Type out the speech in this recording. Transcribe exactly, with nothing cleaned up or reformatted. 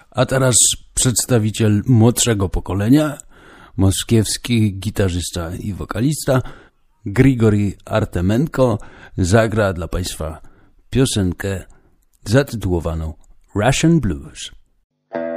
A teraz przedstawiciel młodszego pokolenia, moskiewski gitarzysta i wokalista Grigori Artemenko zagra dla Państwa piosenkę zatytułowaną Russian Blues.